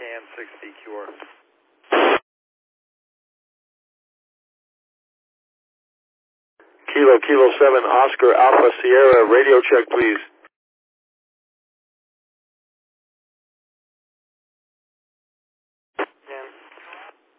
CAN 6DQR. Kilo 7 Oscar Alpha Sierra, radio check please.